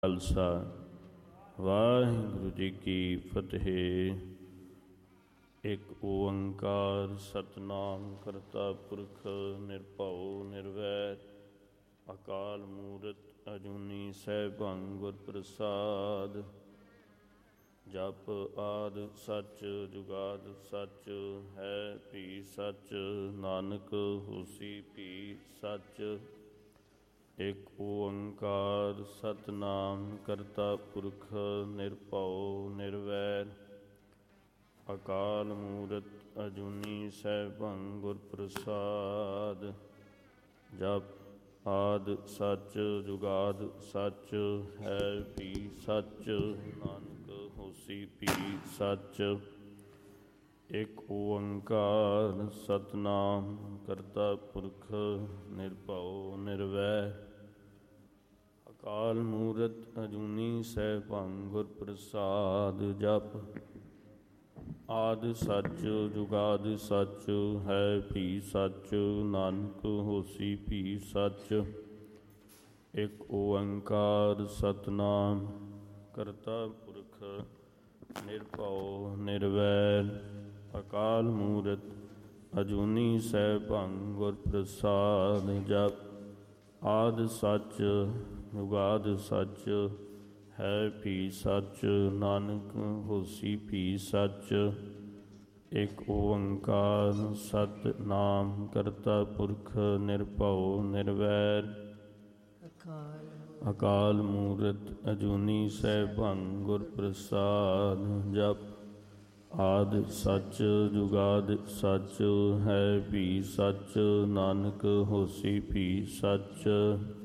ਖਾਲਸਾ ਵਾਹਿਗੁਰੂ ਜੀ ਕੀ ਫਤਿਹ। ਇੱਕ ਓੰਕਾਰ ਸਤਿਨਾਮ ਕਰਤਾ ਪੁਰਖ ਨਿਰਭਉ ਨਿਰਵੈਰ ਅਕਾਲ ਮੂਰਤ ਅਜੂਨੀ ਸੈਭੰ ਗੁਰ ਪ੍ਰਸਾਦ। ਜਪ ਆਦ ਸੱਚ ਜੁਗਾਦ ਸੱਚ ਹੈ ਭੀ ਸੱਚ ਨਾਨਕ ਹੋਸੀ ਭੀ ਸੱਚ। ਇੱਕ ਓੰਕਾਰ ਸਤਿਨਾਮ ਕਰਤਾ ਪੁਰਖ ਨਿਰਭਉ ਨਿਰਵੈਰ ਅਕਾਲ ਮੂਰਤ ਅਜੂਨੀ ਸੈਭੰ ਗੁਰ ਪ੍ਰਸਾਦ। ਜਪ ਆਦ ਸੱਚ ਜੁਗਾਦ ਸੱਚ ਹੈ ਭੀ ਸੱਚ ਨਾਨਕ ਹੋਸੀ ਭੀ ਸੱਚ। ਇੱਕ ਓੰਕਾਰ ਸਤਿਨਾਮ ਕਰਤਾ ਪੁਰਖ ਨਿਰਭਉ ਨਿਰਵੈਰ ਅਕਾਲ ਮੂਰਤ ਅਜੂਨੀ ਸੈਭੰ ਗੁਰ ਪ੍ਰਸਾਦ। ਜਪ ਆਦਿ ਸੱਚ ਜੁਗਾਦਿ ਸੱਚ ਹੈ ਭੀ ਸੱਚ ਨਾਨਕ ਹੋਸੀ ਭੀ ਸੱਚ। ਇੱਕ ਓੰਕਾਰ ਸਤਿਨਾਮ ਕਰਤਾ ਪੁਰਖ ਨਿਰਭਉ ਨਿਰਵੈਰ ਅਕਾਲ ਮੂਰਤ ਅਜੂਨੀ ਸੈਭੰ ਗੁਰ ਪ੍ਰਸਾਦ। ਜਪ ਆਦਿ ਸੱਚ ਜੁਗਾਦ ਸੱਚ ਹੈ ਭੀ ਸੱਚ ਨਾਨਕ ਹੋਸੀ ਭੀ ਸੱਚ। ਇੱਕ ਓੰਕਾਰ ਸਤਿਨਾਮ ਕਰਤਾ ਪੁਰਖ ਨਿਰਭਉ ਨਿਰਵੈਰ ਅਕਾਲ ਮੂਰਤ ਅਜੂਨੀ ਸੈਭੰ ਗੁਰ ਪ੍ਰਸਾਦ। ਜਪ ਆਦਿ ਸੱਚ ਜੁਗਾਦ ਸੱਚ ਹੈ ਭੀ ਸੱਚ ਨਾਨਕ ਹੋਸੀ ਭੀ ਸੱਚ।